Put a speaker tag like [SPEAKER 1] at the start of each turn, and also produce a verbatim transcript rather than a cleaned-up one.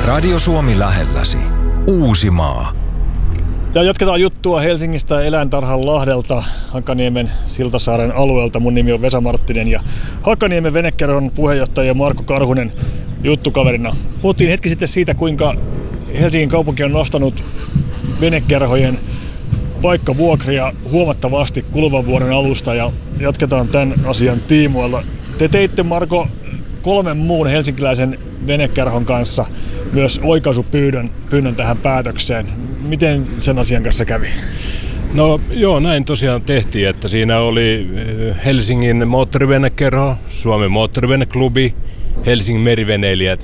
[SPEAKER 1] Radio Suomi lähelläsi. Uusimaa.
[SPEAKER 2] Ja jatketaan juttua Helsingistä eläintarhan Lahdelta, Hakaniemen Siltasaaren alueelta. Mun nimi on Vesa Marttinen ja Hakaniemen venekerhon puheenjohtaja Marko Karhunen juttukaverina. Puhuttiin hetki sitten siitä, kuinka Helsingin kaupunki on nostanut venekerhojen paikkavuokria huomattavasti kuluvan vuoden alusta ja jatketaan tämän asian tiimoilla. Te teitte, Marko, kolmen muun helsinkiläisen venekerhon kanssa myös oikaisupyynnön pyynnön tähän päätökseen. Miten sen asian kanssa kävi?
[SPEAKER 3] No joo, näin tosiaan tehtiin, että siinä oli Helsingin moottorivenekerho, Suomen moottoriveneklubi, Helsingin meriveneilijät